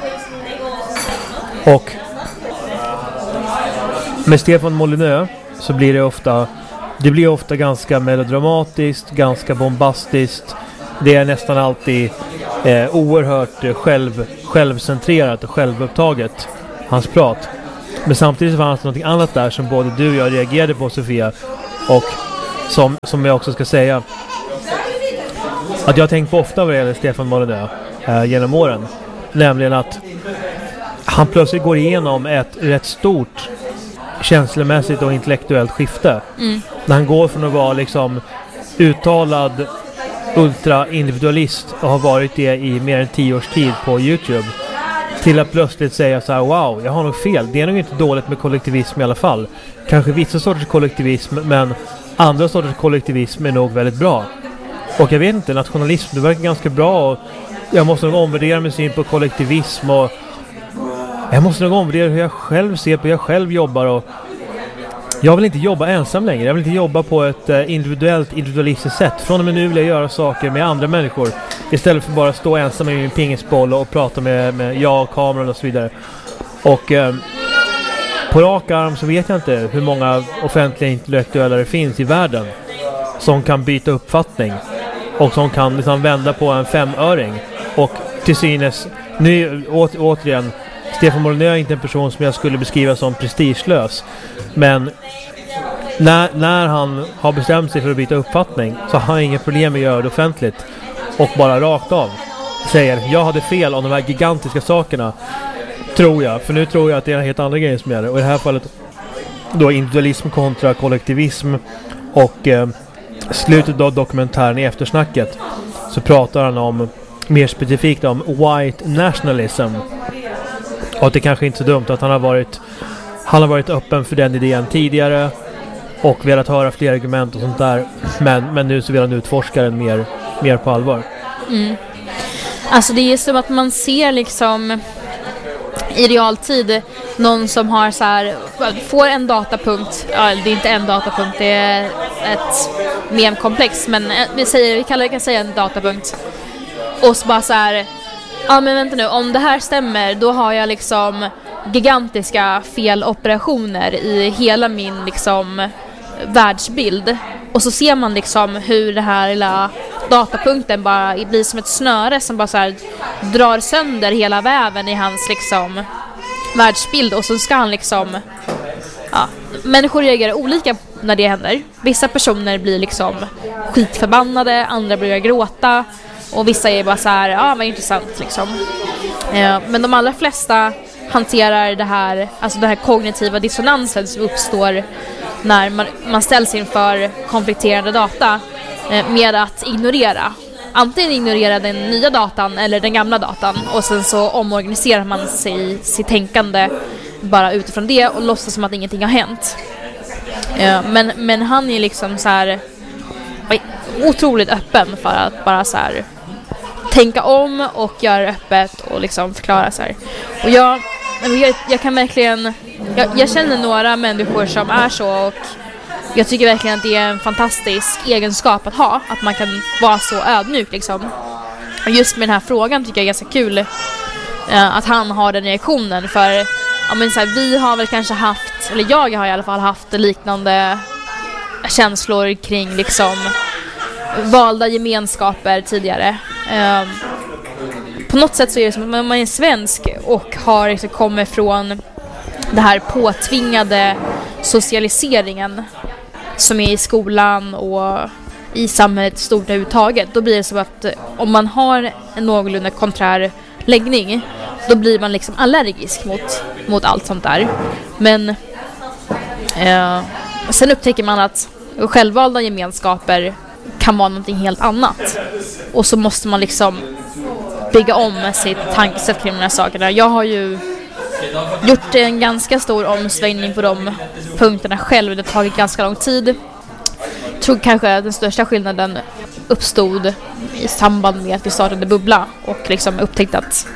Och med Stefan Molinö så blir det ofta det blir ofta ganska melodramatiskt, ganska bombastiskt. Det är nästan alltid eh, oerhört eh, själv, självcentrerat och självupptaget, hans prat. Men samtidigt fanns det något annat där som både du och jag reagerade på, Sofia, och som, som jag också ska säga att jag har tänkt på ofta vad det gäller Stefan Molinö. eh, genom åren. Nämligen att han plötsligt går igenom ett rätt stort känslomässigt och intellektuellt skifte. Mm. När han går från att vara liksom uttalad ultra-individualist och har varit det i mer än tio års tid på YouTube till att plötsligt säga så här: wow, jag har nog fel. Det är nog inte dåligt med kollektivism i alla fall. Kanske vissa sorters kollektivism, men andra sorters kollektivism är nog väldigt bra. Och jag vet inte, nationalism, det verkar ganska bra och jag måste nog omvärdera min syn på kollektivism och jag måste nog omvärdera hur jag själv ser på hur jag själv jobbar och jag vill inte jobba ensam längre. Jag vill inte jobba på ett individuellt, individualistiskt sätt. Från och med nu vill jag göra saker med andra människor istället för bara stå ensam i min pingisboll och prata med, med jag och kameran och så vidare. Och eh, på rak arm så vet jag inte hur många offentliga intellektuella det finns i världen som kan byta uppfattning och som kan liksom vända på en femöring. Och till synes, nu å, återigen, Stefan Molyneux är inte en person som jag skulle beskriva som prestigelös. Men när, när han har bestämt sig för att byta uppfattning så har han inget problem med att göra det offentligt. Och bara rakt av säger, jag hade fel om de här gigantiska sakerna. Tror jag, för nu tror jag att det är helt andra grejer som gäller. Och i det här fallet då individualism kontra kollektivism. Och eh, slutet av dokumentären i eftersnacket så pratar han om, mer specifikt om white nationalism. Och det kanske inte är så dumt att han har varit han har varit öppen för den idén tidigare och velat höra fler argument och sånt där. Men, men nu så vill han utforska den mer, mer på allvar. Mm. Alltså det är som att man ser liksom i realtid någon som har så här, får en datapunkt. Ja, det är inte en datapunkt, det är ett memkomplex, men vi säger vi kan, kan säga en datapunkt. Och så bara så här, ja men vänta nu, om det här stämmer då har jag liksom gigantiska feloperationer i hela min liksom världsbild. Och så ser man liksom hur det här lilla datapunkten bara blir som ett snöre som bara så här drar sönder hela väven i hans liksom världsbild. Och så ska han liksom, ja, människor reagerar olika när det händer. Vissa personer blir liksom skitförbannade, andra börjar gråta och vissa är bara så här, ja vad intressant liksom. eh, Men de allra flesta hanterar det här, alltså den här kognitiva dissonansen som uppstår när man, man ställs inför konflikterande data eh, med att ignorera. Antingen ignorera den nya datan eller den gamla datan och sen så omorganiserar man sig, sitt tänkande bara utifrån det och låtsas som att ingenting har hänt. eh, men, men han är liksom så här otroligt öppen för att bara så här tänka om och göra öppet och liksom förklara så här. Och jag, jag, jag kan verkligen jag, jag känner några människor som är så och jag tycker verkligen att det är en fantastisk egenskap att ha, att man kan vara så ödmjuk liksom. Och just med den här frågan tycker jag är ganska kul eh, att han har den reaktionen för ja, men så här, vi har väl kanske haft, eller jag har i alla fall haft liknande känslor kring liksom valda gemenskaper tidigare. Um, på något sätt så är det som att man är svensk och har liksom kommit från det här påtvingade socialiseringen som är i skolan och i samhället stort överhuvudtaget. Då blir det så att om man har en någorlunda konträr läggning då blir man liksom allergisk mot, mot allt sånt där. Men uh, sen upptäcker man att självvalda gemenskaper kan vara någonting helt annat. Och så måste man liksom bygga om sitt tankesätt kring de här sakerna. Jag har ju gjort en ganska stor omsvängning på de punkterna själv. Det har tagit ganska lång tid. Jag tror kanske att den största skillnaden uppstod i samband med att vi startade Bubbla och liksom upptäckte att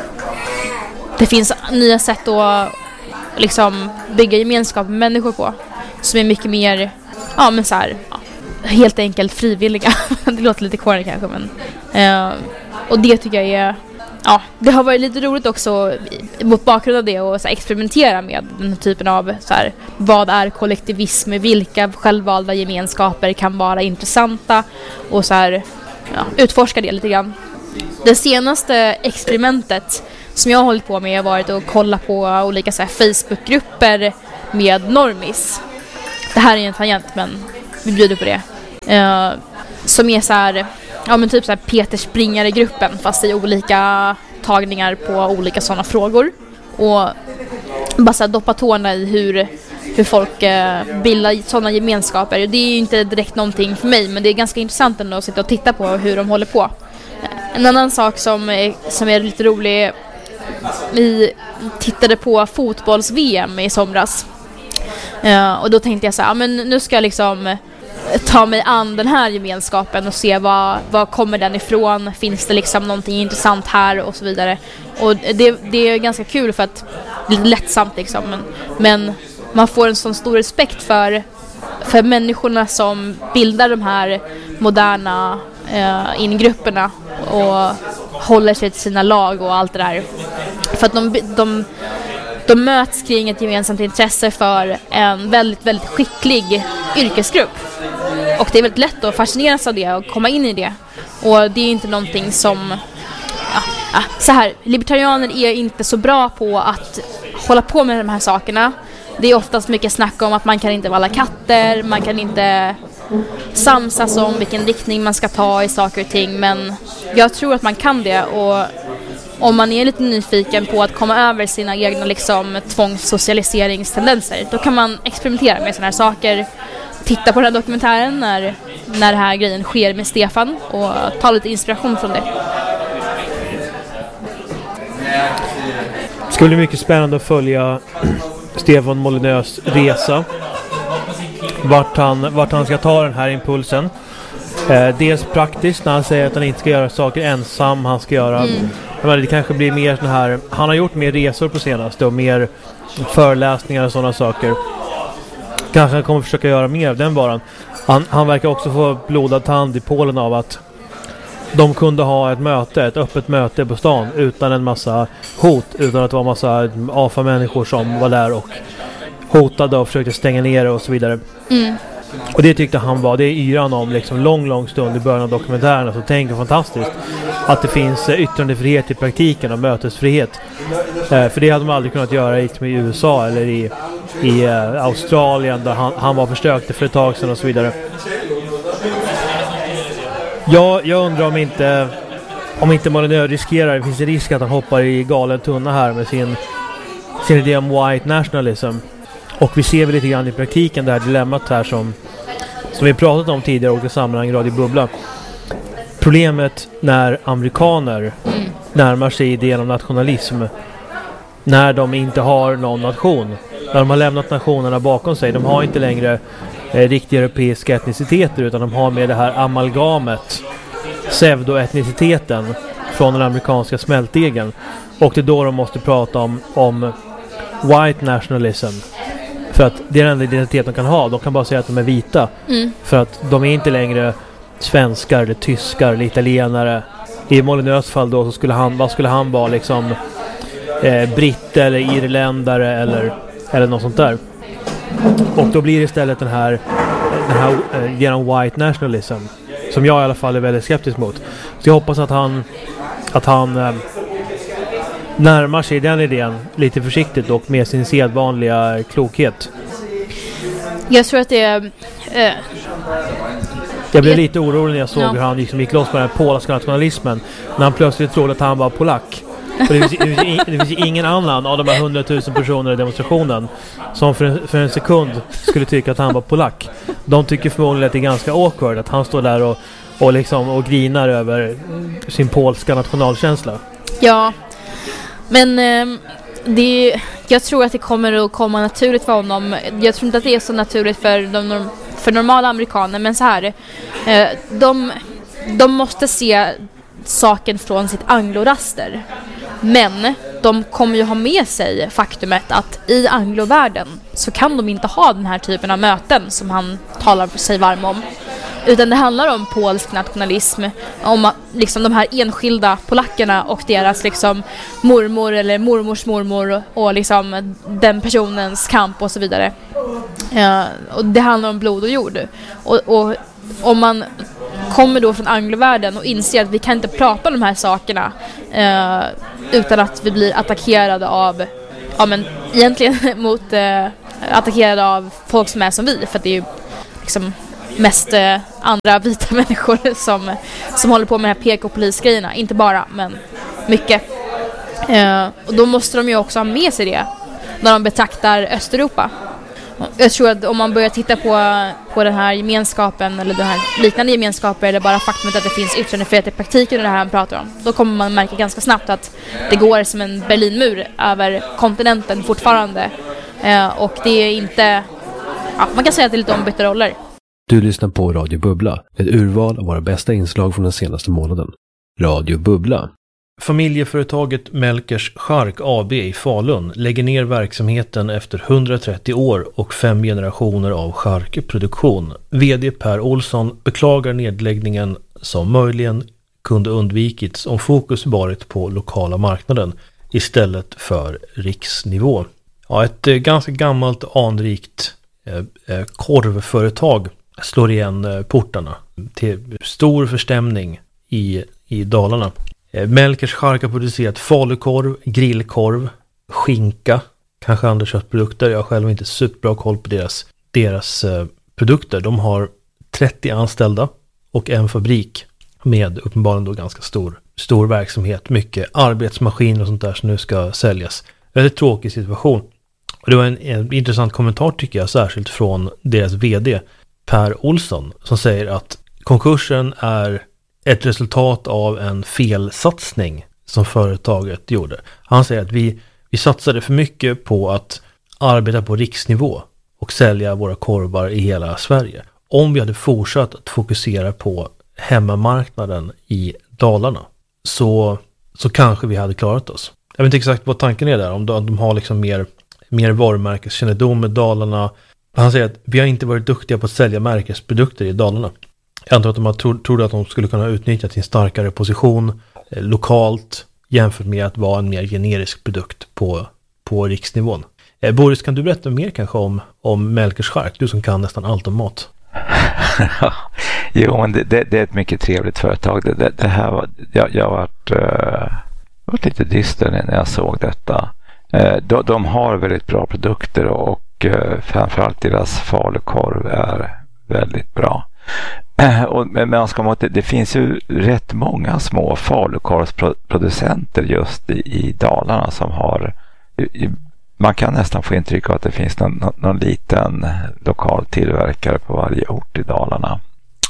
det finns nya sätt att liksom bygga gemenskap med människor på som är mycket mer, ja men så här, ja, helt enkelt frivilliga. Det låter lite corny kanske, men eh, och det tycker jag är, ja, det har varit lite roligt också mot bakgrund av det och så här, experimentera med den typen av så här, vad är kollektivism, vilka självvalda gemenskaper kan vara intressanta och så här, ja, utforska det lite grann. Det senaste experimentet som jag har hållit på med har varit att kolla på olika så här Facebookgrupper med normis. Det här är en tangent, men vi bjuder på det. Uh, som är så här, ja men typ så här Peter Springare-gruppen, fast i olika tagningar på olika sådana frågor. Och bara så här doppa tårna i hur, hur folk eh, bildar sådana gemenskaper. Det är ju inte direkt någonting för mig, men det är ganska intressant ändå att sitta och titta på hur de håller på. En annan sak som är, som är lite rolig, vi tittade på fotbolls-V M i somras. Uh, och då tänkte jag så här, men nu ska jag liksom ta mig an den här gemenskapen och se vad, vad kommer den ifrån, finns det liksom någonting intressant här och så vidare. Och det, det är ganska kul för att lite lättsamt liksom, men, men man får en sån stor respekt för, för människorna som bildar de här moderna uh, ingrupperna och håller sig till sina lag och allt det där. För att de, de, de möts kring ett gemensamt intresse för en väldigt, väldigt skicklig yrkesgrupp. Och det är väldigt lätt att fascineras av det och komma in i det. Och det är inte någonting som... Ja, ja, så här, libertarianer är inte så bra på att hålla på med de här sakerna. Det är oftast mycket snack om att man kan inte valla katter, man kan inte samsas om vilken riktning man ska ta i saker och ting. Men jag tror att man kan det, och om man är lite nyfiken på att komma över sina egna liksom, tvångssocialiseringstendenser, då kan man experimentera med såna här saker. Titta på den här dokumentären när, när den här grejen sker med Stefan och ta lite inspiration från det. Det ska bli mycket spännande att följa Stefan Molyneux resa. Vart han, vart han ska ta den här impulsen. Eh, dels praktiskt när han säger att han inte ska göra saker ensam. Han ska göra... Mm. Men det kanske blir mer sån här... Han har gjort mer resor på senaste och mer föreläsningar och sådana saker. Kanske han kommer försöka göra mer av den varan. Han, han verkar också få blodad tand i Polen av att de kunde ha ett möte, ett öppet möte på stan utan en massa hot, utan att det var en massa A F A-människor som var där och hotade och försökte stänga ner och så vidare. Mm. Och det tyckte han var, det är yran om liksom lång, lång stund i början av dokumentären. Så tänker fantastiskt att det finns yttrandefrihet i praktiken och mötesfrihet. Eh, för det hade man aldrig kunnat göra liksom i U S A eller i, i eh, Australien där han, han var försökte för ett tag sedan och så vidare. Ja, jag undrar om inte om inte Molyneux riskerar, det finns en risk att han hoppar i galen tunna här med sin, sin idé om white nationalism. Och vi ser väl lite grann i praktiken det här dilemmat här som, som vi pratat om tidigare i olika sammanhang i Radio Bubbla. Problemet när amerikaner mm. närmar sig idén om nationalism när de inte har någon nation. När de har lämnat nationerna bakom sig. De har inte längre eh, riktiga europeiska etniciteter, utan de har med det här amalgamet, pseudoetniciteten från den amerikanska smältdegen. Och det är då de måste prata om, om white nationalism. För att det är den enda identitet de kan ha. De kan bara säga att de är vita. Mm. För att de är inte längre svenskar eller tyskar eller italienare. I Molyneux fall då så skulle han, vad skulle han vara liksom eh, britt eller irländare eller, eller något sånt där. Och då blir det istället den här, den här eh, genom white nationalism som jag i alla fall är väldigt skeptisk mot. Så jag hoppas att han att han eh, närmar sig den idén lite försiktigt och med sin sedvanliga klokhet. Jag tror att det är... Eh, jag blev lite orolig när jag såg ja. hur han liksom gick loss med den här polska nationalismen. När han plötsligt trodde att han var polack. Och det, finns, det, finns, det finns ingen annan av de här hundratusen personer i demonstrationen som för en, för en sekund skulle tycka att han var polack. De tycker förmodligen att det är ganska awkward att han står där och, och, liksom, och grinar över sin polska nationalkänsla. Ja, men eh, det, jag tror att det kommer att komma naturligt för honom. Jag tror inte att det är så naturligt för, de, för normala amerikaner, men så här, eh, de, de måste se saken från sitt angloraster. Men de kommer ju ha med sig faktumet att i anglovärlden så kan de inte ha den här typen av möten som han talar sig varm om. Utan det handlar om polsk nationalism, om liksom de här enskilda polackerna och deras liksom mormor eller mormors mormor och liksom den personens kamp och så vidare. Ja, och det handlar om blod och jord. Och, och om man kommer då från anglovärlden och inser att vi kan inte prata om de här sakerna eh, utan att vi blir attackerade av, ja men egentligen mot eh, attackerade av folk som är som vi, för att det är ju liksom mest eh, andra vita människor som, som håller på med de här P K-polisgrejerna. Inte bara, men mycket. Eh, och då måste de ju också ha med sig det när de betraktar Östeuropa. Jag tror att om man börjar titta på, på den här gemenskapen eller den här liknande gemenskaper, eller bara faktumet att det finns yttrandefrihet i praktiken och det här man pratar om, då kommer man märka ganska snabbt att det går som en Berlinmur över kontinenten fortfarande. Eh, och det är inte... Ja, man kan säga att det är lite ombytta roller. Du lyssnar på Radio Bubbla, ett urval av våra bästa inslag från den senaste månaden. Radio Bubbla. Familjeföretaget Melkers Chark A B i Falun lägger ner verksamheten efter hundratrettio år och fem generationer av charkproduktion. V D Per Olsson beklagar nedläggningen som möjligen kunde undvikits om fokus varit på lokala marknaden istället för riksnivå. Ja, ett ganska gammalt anrikt eh, korvföretag slår igen eh, portarna till stor förstämning i, i Dalarna. Melkers Chark har producerat falukorv, grillkorv, skinka, kanske andra köttprodukter. Jag har själv inte superbra koll på deras, deras eh, produkter. De har trettio anställda och en fabrik med uppenbarligen då ganska stor, stor verksamhet. Mycket arbetsmaskiner och sånt där som nu ska säljas. Väldigt tråkig situation. Och det var en, en intressant kommentar tycker jag, särskilt från deras vd Per Olsson, som säger att konkursen är ett resultat av en felsatsning som företaget gjorde. Han säger att vi, vi satsade för mycket på att arbeta på riksnivå och sälja våra korvar i hela Sverige. Om vi hade fortsatt att fokusera på hemmamarknaden i Dalarna så, så kanske vi hade klarat oss. Jag vet inte exakt vad tanken är där, om de, de har liksom mer, mer varumärkeskännedom med Dalarna. Han säger att vi har inte varit duktiga på att sälja märkesprodukter i Dalarna. Jag antar att de tro, trodde att de skulle kunna utnyttja sin starkare position eh, lokalt jämfört med att vara en mer generisk produkt på, på riksnivån. Eh, Boris, kan du berätta mer kanske om, om Melkers Chark? Du som kan nästan allt om mat. Jo, men det, det, det är ett mycket trevligt företag. Det, det, det här var, jag, jag varit, uh, varit lite dyster när jag såg detta. Uh, de, de har väldigt bra produkter och uh, framförallt deras falukorv är väldigt bra. Och, men man ska det, det finns ju rätt många små falukorvsproducenter just i, i Dalarna som har, i, man kan nästan få intryck av att det finns någon, någon, någon liten lokal tillverkare på varje ort i Dalarna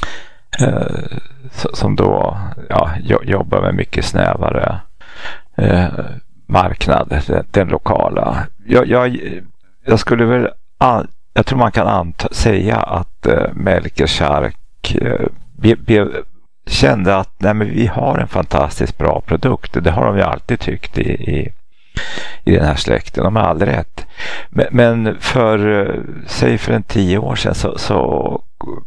eh, som då ja, jobbar med mycket snävare eh, marknad, den, den lokala. Jag, jag, jag skulle väl an, jag tror man kan anta, säga att eh, Melkers Chark Be, be, kände att nej, men vi har en fantastiskt bra produkt. Det har de ju alltid tyckt i, i, i den här släkten. De har aldrig rätt. Men, men för, säg för en tio år sedan så, så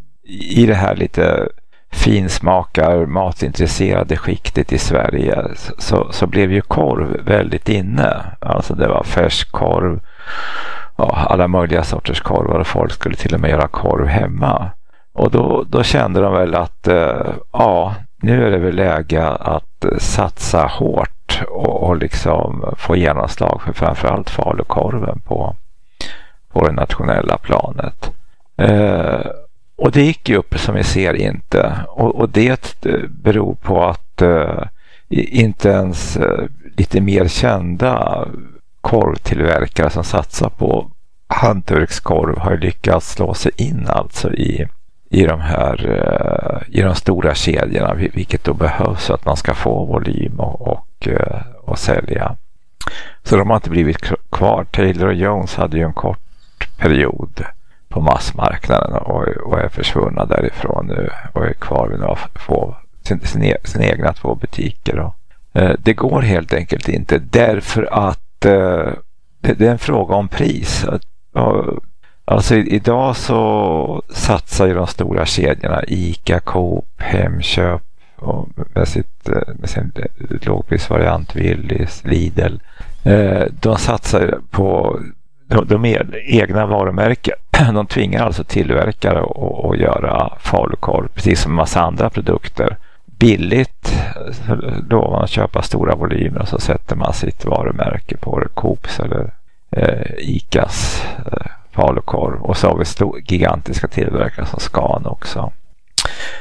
i det här lite finsmakar matintresserade skiktet i Sverige så, så blev ju korv väldigt inne. Alltså det var färskkorv, ja, alla möjliga sorters korvar och folk skulle till och med göra korv hemma. Och då, då kände de väl att eh, ja, nu är det väl läge att satsa hårt och, och liksom få genomslag för framförallt falukorven på, på det nationella planet. Eh, och det gick ju upp som vi ser inte. Och, och det beror på att eh, inte ens eh, lite mer kända korvtillverkare som satsar på hantverkskorv har lyckats slå sig in alltså i i de här i de stora kedjorna, vilket då behövs så att man ska få volym och, och, och sälja. Så de har inte blivit kvar. Taylor och Jones hade ju en kort period på massmarknaden och, och är försvunna därifrån nu och är kvar vid några få sin, sin, sin egna två butiker. Och, eh, det går helt enkelt inte därför att eh, det, det är en fråga om pris. Att, och, Alltså idag så satsar ju de stora kedjorna ICA, Coop, Hemköp och med, sitt, med sin lågprisvariant Willys, Lidl. De satsar på de, de egna varumärken. De tvingar alltså tillverkare att, att göra falukorv precis som en massa andra produkter. Billigt lovar man att köpa stora volymer och så sätter man sitt varumärke på det, Coops eller eh, ICAs eh, falukorv. Och så har vi stor, gigantiska tillverkare som Scan också.